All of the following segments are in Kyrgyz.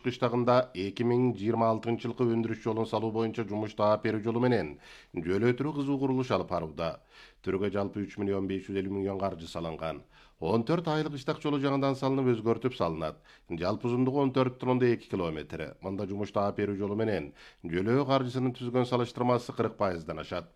кыштагында 2026-жылкы өндүрүш жолун салуу боюнча жумуш таап берүү жолу менен жөлөтүрүү кызуу курулуш алып барууда. Түргө жалпы 3 миллион 550 миллион каржы салынган. 14 айлык иштак жолу жаңыдан салынып өзгөртүп салынат. Жалпы узундугу 14,2 километр. Мында жумуш таап берүү жолу менен жөлөө каржысынын түзгөн салыштырмасы 40%дан ашат.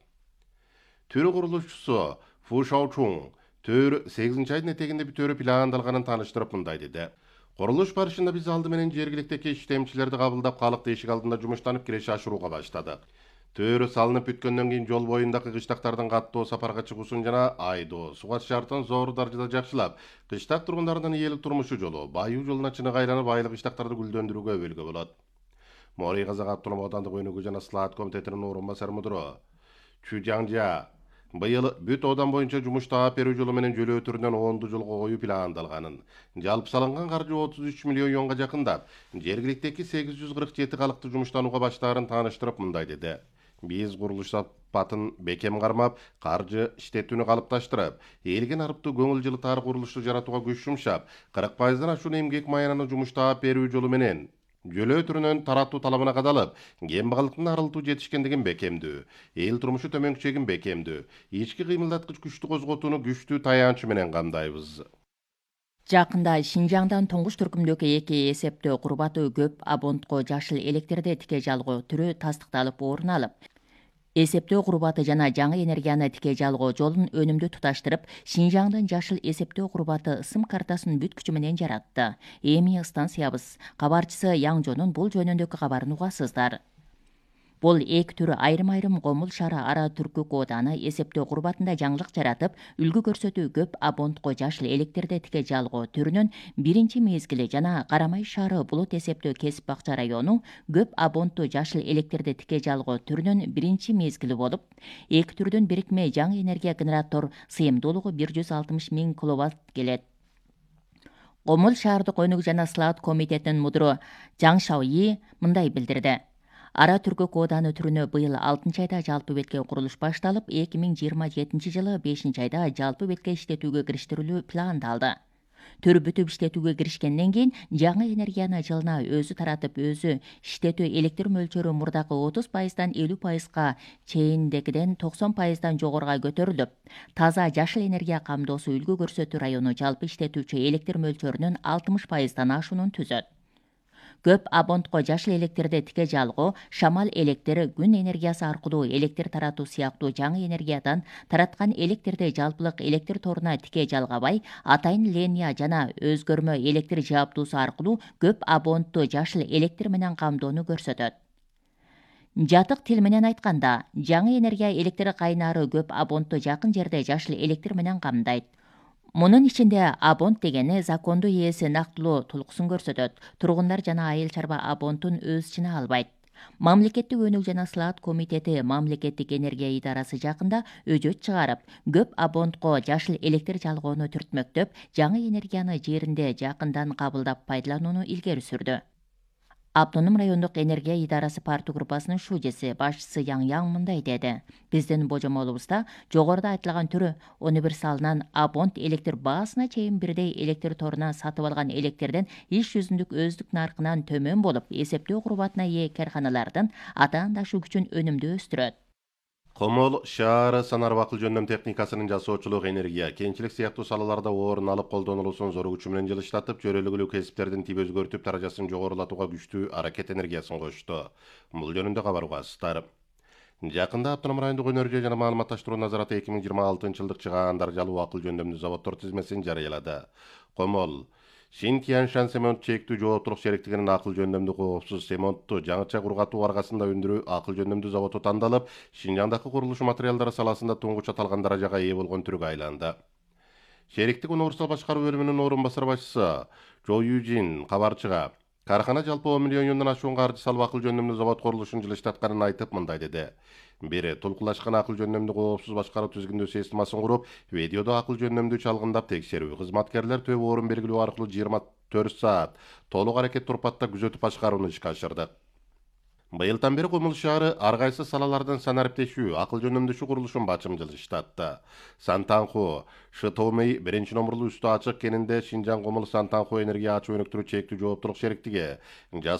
Түрү курулушчусу Фу Шаочун төр 8-айдын этегинде бүтөөрү пландалганын тааныштырып мындай деди. Курулуш барышында биз алды менен жергиликтеги иштемчилерди кабылдап, калыкты эшик алдында жумуштанып киреше ашырууга баштадык. Төрү салынып бүткөндөн кийин жол боюндагы кыштактардын каттоо сапарга чыгуусун жана айдоо, сугат шартын зор даражада жакшылап, кыштак тургундарынын ээлик турмушу жолу, баюу жолуна чыныгы айланып, айлык кыштактарды гүлдөндүрүүгө өбөлгө болот. Мори Казак автоном аудандык өнүгүү жана слаат комитетинин орун басары мудуру Чу Жаңжа быйыл бүт одан боюнча жумуш таап берүү жолу менен жөлөө түрүнөн 10 жолго коюу пландалганын, жалпы салынган каржы 33 миллион юанга жакындап, жергиликтеги 847 калыкты жумуштанууга баштаарын тааныштырып мындай деди. Биз курулуш сапатын бекем кармап, каржы иштетүүнү калыпташтырып, элген арыптуу көңүл жылытаар курулушту жаратууга күч жумшап, 40%дан ашуун эмгек маянаны жумуш таап берүү жолу менен жөлөө түрүнөн тараттуу талабына кадалып, кембагалдыктын арылтуу жетишкендигин бекемдүү, эл турмушу төмөнкү чегин бекемдүү, ички кыймылдаткыч күчтү козготууну күчтүү таянч менен камдайбыз. Жакында Шинжаңдан туңгуч түркүмдөгү 2 эсептөө курбаты көп абонтко жашыл электрди тике жалгоо түрү тастыкталып орун алып, эсептөө курбаты жана жаңы энергияны тике жалгоо жолун өнүмдүү туташтырып, Шинжаңдын жашыл эсептөө курбаты ысым картасын бүт күчү менен жаратты. Эми станциябыз кабарчысы Яңжонун бул жөнүндөгү кабарын угасыздар. Бул эки түрү айрым-айрым Комул шаары ара түркү кооданы эсептөө курбатында жаңылык жаратып, үлгү көрсөтүү көп абонтко жашыл электрди тике жалгоо түрүнүн биринчи мезгили жана Карамай шаары булут эсептөө кесип бакча району көп абонттуу жашыл электрди тике жалгоо түрүнүн биринчи мезгили болуп, эки түрдүн бирикме жаңы энергия генератор сыйымдуулугу 160 000 киловатт келет. Комул шаардык өнүгүү жана слаат комитетинин мудуру Жаң Шаои мындай билдирди. Ара түркү кооданы түрүнө быйыл 6-айда жалпы бетке курулуш башталып, 2027-жылы 5-айда жалпы бетке иштетүүгө кириштирилүү пландалды. Төр бүтүп иштетүүгө киришкенден кийин жаңы энергияны жылына өзү таратып, өзү иштетүү электр мөлчөрү мурдакы 30%дан 50%га чейиндегиден 90%дан жогоруга көтөрүлүп, таза жашыл энергия камдоосу үлгү көрсөтүү району жалпы иштетүүчү электр мөлчөрүнүн 60%дан ашуунун түзөт. Көп абонтко жашыл электрди тике жалгоо, шамал электр, күн энергиясы аркылуу электр таратуу сыяктуу жаңы энергиядан тараткан электрди жалпылык электр торуна тике жалгабай, атайын линия жана өзгөрмө электр жааптуусу аркылуу көп абонтту жашыл электр менен камдоону көрсөтөт. Жатык тил менен айтканда, жаңы энергия электр кайнары көп абонтту жакын жерде жашыл электр менен камдайт. Мунун ичинде абонт дегени закондуу ээси нактылуу тулкусын көрсөтөт. Тургундар жана айыл чарба абонтун өз ичине албайт. Мамлекеттик өнүгүү жана слаат комитети мамлекеттик энергия идарасы жакында өжөт чыгарып, көп абонтко жашыл электр жалгоону түртмөктөп, жаңы энергияны жеринде жакындан кабылдап пайдаланууну илгери сүрдү. Автоном райондук энергия идарасы парту группасынын шужеси, башчысы Яң мындай деди. Биздин божомолубузда жогоруда айтылган түрү 11 салынан абонт электр баасына чейин бирдей электр торуна сатып алган электрден иш жүзүндүк өздүк наркынан төмөн болуп, эсептөө курбатына ээ карканалардын атаандашуу күчүн өнүмдүү өстүрөт. Комол шаары санар бакыл жөндөм техникасынын жасоочулук, энергия, кенчилик сыяктуу салаларда орун алып колдонулуусун зор күчү менен жылыштатып, жөрөлгүлүү кесиптердин тип өзгөртүп, даражасын жогорулатууга күчтүү аракет энергиясын кошту. Бул жөнүндө кабар угасыздар. Жакында автоном райондук өнөрү жана маалыматташтыруу назараты 2026-жылдык чыгаандар жалуу акыл жөндөмдүү заводдор тизмесин жарыялады. Комол Шинтианшан Семонт чектүү жооптулук шериктигинин акыл жөндөмдүү коопсуз семонтту жаңыча кургатуу аркасында өндүрүү акыл жөндөмдүү заводу тандалып, Шинжаңдагы курулуш материалдары саласында туңгуч аталган даражага ээ болгон түргө айланды. Шериктик универсал башкаруу бөлүмүнүн орун басар башчысы Жо Южин кабарчыга кархана жалпы 10 миллион юандан ашуун каржы салып акыл жөндөмдүү завод курулушун жылыштатканын айтып мындай деди. Бири толкулашкан акыл жөндөмдүү коопсуз башкаруу түзгүндөө системасын куруп, видеодо акыл жөндөмдүү чалгындап текшерүү, кызматкерлер төп орун белгилөө аркылуу 24 саат толук аракет турпатта күзөтүп башкарууну ишке ашырдык. Быйылдан бери Комул шаары ар кайсы салалардын санариптешүү, акыл жөндөмдүүчү курулушун бачым жылыштатты. Сантанху, Шытоумей биринчи номурлуу үстү ачык кенинде Шинжаң Комул Сантанху энергия ачуу өнүктүрүү чектүү жооптулук шериктиги